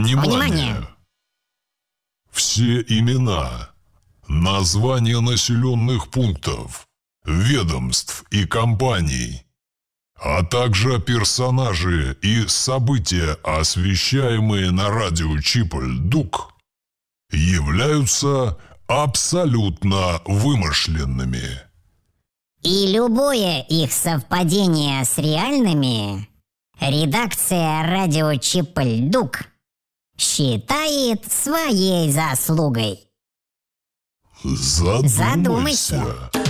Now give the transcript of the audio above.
Внимание! Все имена, названия населенных пунктов, ведомств и компаний, а также персонажи и события, освещаемые на радио Чиполь-Дук, являются абсолютно вымышленными. И любое их совпадение с реальными редакция радио Чиполь-Дук считает своей заслугой. Задумайся.